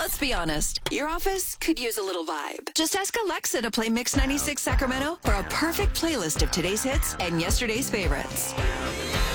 Let's be honest, your office could use a little vibe. Just ask Alexa to play Mix 96 Sacramento for a perfect playlist of today's hits and yesterday's favorites.